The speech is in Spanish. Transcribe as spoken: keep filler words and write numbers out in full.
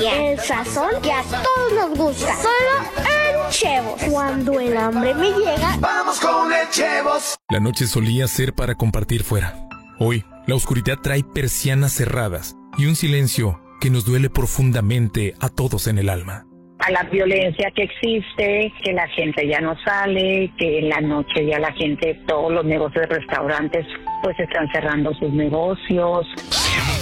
especial. El sazón que a todos nos gusta. Solo en Chevos. Cuando el hambre me llega, vamos con el Chevos. La noche solía ser para compartir fuera. Hoy, la oscuridad trae persianas cerradas y un silencio que nos duele profundamente a todos en el alma. A la violencia que existe, que la gente ya no sale, que en la noche ya la gente, todos los negocios de restaurantes pues están cerrando sus negocios.